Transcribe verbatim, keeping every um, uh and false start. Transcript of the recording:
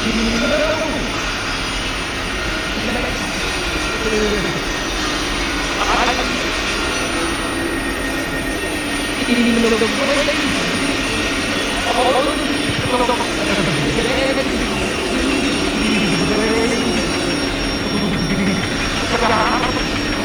Hãy subscribe cho kênh Ghiền Mì Gõ để không bỏ lỡ những video hấp dẫn.